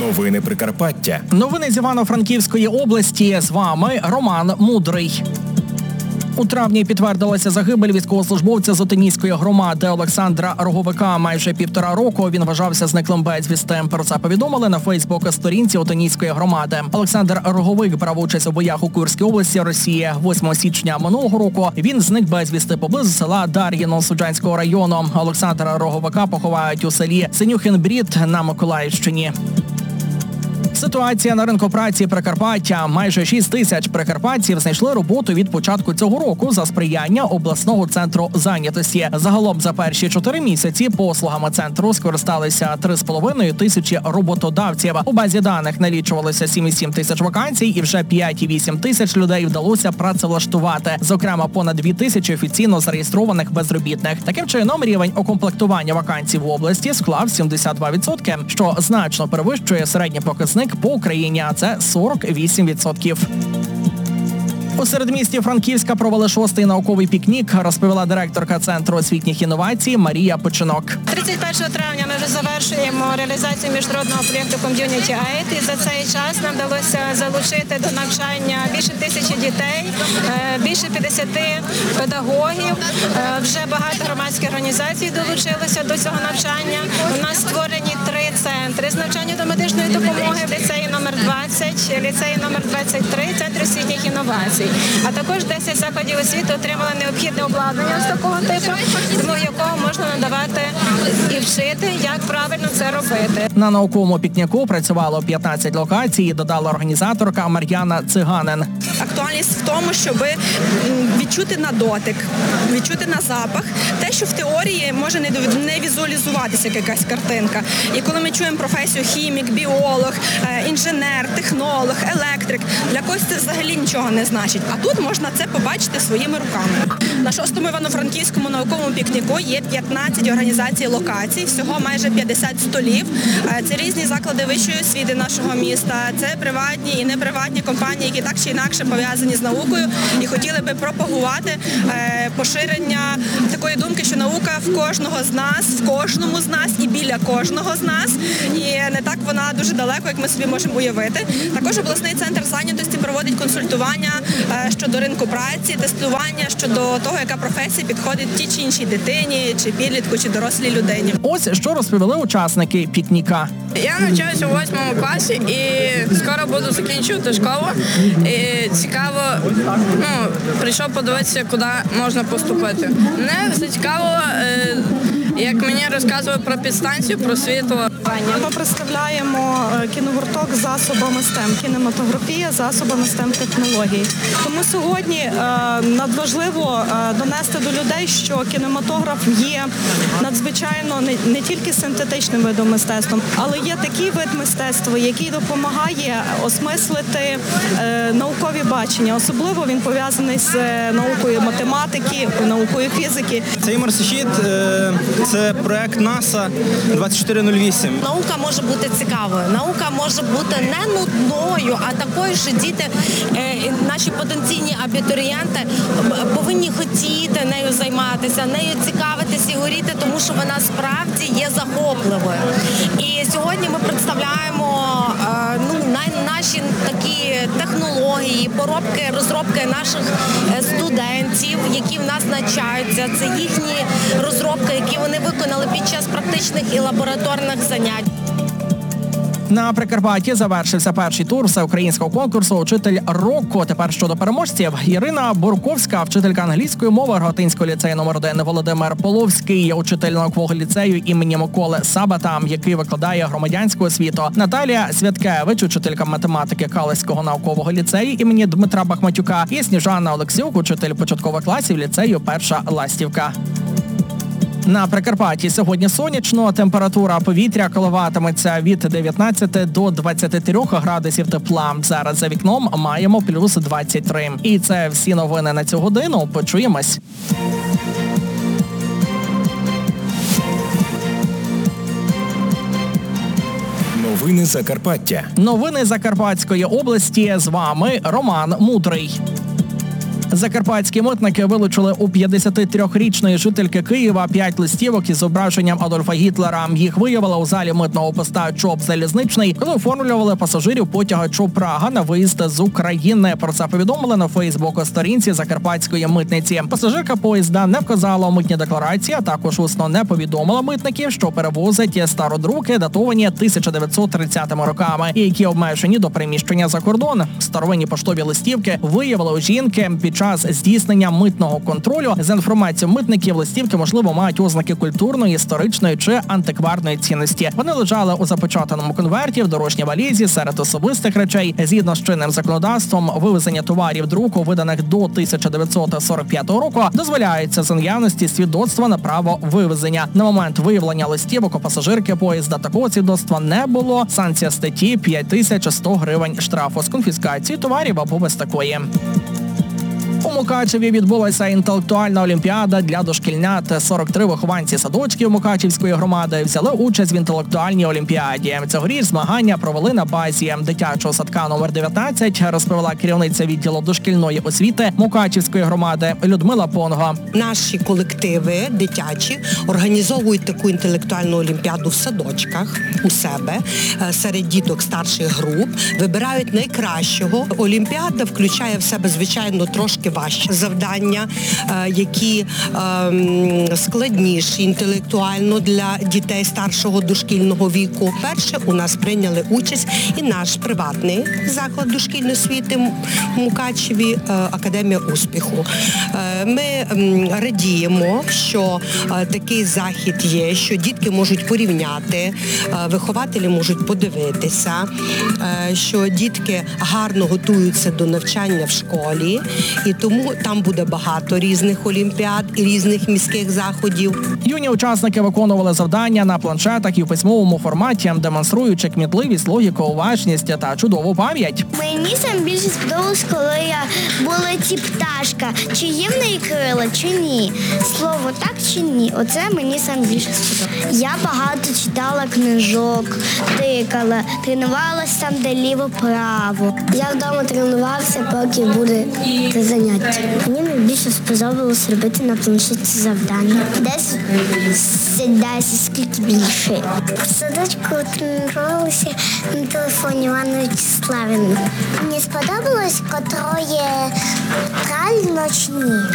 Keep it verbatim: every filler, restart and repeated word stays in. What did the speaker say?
Новини Прикарпаття. Новини з Івано-Франківської області. З вами Роман Мудрий. У травні підтвердилася загибель військовослужбовця з Отинійської громади Олександра Роговика. Майже півтора року він вважався зниклим безвісти. Про це повідомили на Фейсбук-сторінці Отинійської громади. Олександр Роговик брав участь у боях у Курській області Росії. восьмого січня минулого року він зник безвісти поблизу села Дар'їно Суджанського району. Олександра Роговика поховають у селі Синюхин-Брід на Миколаївщині. Ситуація на ринку праці Прикарпаття. Майже шість тисяч прикарпатців знайшли роботу від початку цього року за сприяння обласного центру зайнятості. Загалом за перші чотири місяці послугами центру скористалися три з половиною тисячі роботодавців. У базі даних налічувалося сім цілих сім тисяч вакансій і вже п'ять цілих вісім тисяч людей вдалося працевлаштувати. Зокрема, понад дві тисячі офіційно зареєстрованих безробітних. Таким чином, рівень укомплектування вакансій в області склав сімдесят два відсотки, що значно перевищує середній показник по Україні, а це сорок вісім відсотків. У середмісті Франківська провели шостий науковий пікнік, розповіла директорка Центру освітніх інновацій Марія Печенок. тридцять першого травня ми вже завершуємо реалізацію міжнародного проєкту Community Aid, і за цей час нам вдалося залучити до навчання більше тисячі дітей, більше п'ятдесят педагогів. Вже багато громадських організацій долучилися до цього навчання. У нас створені три центри з навчання до медичної допомоги: ліцеї номер двадцять, ліцеї номер двадцять три, Центр освітніх інновацій. А також десять закладів освіти отримали необхідне обладнання з такого типу, тому якого можна надавати і вчити, як правильно це робити. На науковому пікніку працювало п'ятнадцять локацій, додала організаторка Мар'яна Циганин. Актуальність в тому, щоб відчути на дотик, відчути на запах, те, що в теорії може не візуалізуватися якась картинка. І коли ми чуємо професію хімік, біолог, інженер, технолог, електрик, для когось це взагалі нічого не значить. А тут можна це побачити своїми руками. На шостому Івано-Франківському науковому пікніку є п'ятнадцять організацій локацій, всього майже п'ятдесят столів. Це різні заклади вищої освіти нашого міста, це приватні і неприватні компанії, які так чи інакше пов'язані з наукою і хотіли би пропагувати поширення такої думки, що наука в кожного з нас, в кожному з нас і біля кожного з нас. І не так вона дуже далеко, як ми собі можемо уявити. Також обласний центр зайнятості проводить консультування щодо ринку праці, тестування щодо того, яка професія підходить тій чи іншій дитині, чи підлітку, чи дорослій людині. Ось що розповіли учасники пікніка. Я навчаюся у восьмому класі і скоро буду закінчувати школу. І цікаво, ну, прийшов подивитися, куди можна поступити. Мене зацікавило, як мені розказували про підстанцію, про світло. Ми представляємо кіногурток з засобами стем, кінематографія з засобами стем-технологій. Тому сьогодні надважливо донести до людей, що кінематограф є надзвичайно не, не тільки синтетичним видом мистецтва, але є такий вид мистецтва, який допомагає осмислити е, наукові бачення. Особливо він пов'язаний з наукою математики, наукою фізики. Цей марсоїд – це проект НАСА двадцять чотири нуль вісім. Наука може бути цікавою, наука може бути не нудною, а такою, що діти, наші потенційні абітурієнти, повинні хотіти нею займатися, нею цікавитися і горіти, тому що вона справді є захопливою. І сьогодні ми представляємо ну, наші такі технології, поробки, розробки наших студентів, які в нас навчаються. Це їхні розробки, які вони виконали під час практичних і лабораторних занять. На Прикарпатті завершився перший тур всеукраїнського конкурсу «Учитель року». Тепер щодо переможців. Ірина Бурковська, вчителька англійської мови Рогатинського ліцею номер один, Володимир Половський, учитель наукового ліцею імені Миколи Сабата, який викладає громадянську освіту. Наталія Святкевич, учителька математики Калицького наукового ліцею імені Дмитра Бахматюка, і Сніжана Олексюк, учитель початкових класів ліцею Перша Ластівка. На Прикарпатті сьогодні сонячно, температура повітря коливатиметься від дев'ятнадцяти до двадцяти трьох градусів тепла. Зараз за вікном маємо плюс двадцять три. І це всі новини на цю годину. Почуємось. Новини Закарпаття. Новини Закарпатської області. З вами Роман Мудрий. Закарпатські митники вилучили у п'ятдесятитрирічної жительки Києва п'ять листівок із зображенням Адольфа Гітлера. Їх виявили у залі митного поста ЧОП «Залізничний», коли оформлювали пасажирів потяга ЧОП «Прага» на виїзд з України. Про це повідомили на Фейсбук-сторінці Закарпатської митниці. Пасажирка поїзда не вказала у митній декларації, а також усно не повідомила митників, що перевозить стародруки, датовані тисяча дев'ятсот тридцятими роками, і які обмежені до приміщення за кордон. Старовинні поштові листівки виявили у жінки під час здійснення митного контролю. За інформацією митників, листівки, можливо, мають ознаки культурної, історичної чи антикварної цінності. Вони лежали у запечатаному конверті в дорожній валізі серед особистих речей. Згідно з чинним законодавством, вивезення товарів друку, виданих до тисяча дев'ятсот сорок п'ятого року, дозволяється за наявності свідоцтва на право вивезення. На момент виявлення листівок у пасажирки поїзда такого свідоцтва не було. Санкція статті – п'ять тисяч сто гривень штрафу з конфіскації товарів або без такої. У Мукачеві відбулася інтелектуальна олімпіада для дошкільнят. сорок три вихованці садочків Мукачівської громади взяли участь в інтелектуальній олімпіаді. Цьогоріч змагання провели на базі дитячого садка номер дев'ятнадцять, розповіла керівниця відділу дошкільної освіти Мукачівської громади Людмила Понго. Наші колективи дитячі організовують таку інтелектуальну олімпіаду в садочках у себе серед діток старших груп, вибирають найкращого. Олімпіада включає в себе, звичайно, трошки важчі завдання, які складніші інтелектуально для дітей старшого дошкільного віку. Перше у нас прийняли участь і наш приватний заклад дошкільної освіти в Мукачеві «Академія успіху». Ми радіємо, що такий захід є, що дітки можуть порівняти, вихователі можуть подивитися, що дітки гарно готуються до навчання в школі, і тому там буде багато різних олімпіад і різних міських заходів. Юні учасники виконували завдання на планшетах і в письмовому форматі, демонструючи кмітливість, логіку, уважність та чудову пам'ять. Мені саме більше сподобалось, коли я була ці пташка. Чи є в неї крила, чи ні. Слово так чи ні. Оце мені саме більше сподобалось. Я багато читала книжок, тикала, тренувалася там, де ліво-право. Я вдома тренувався, поки буде це заняття. Мені найбільше сподобалось робити на планшеті завдання. Десь десь скільки більше. В садочку тренувалися на телефоні Івана Вячеславівни. Мені сподобалось, котроє правильно чи ні.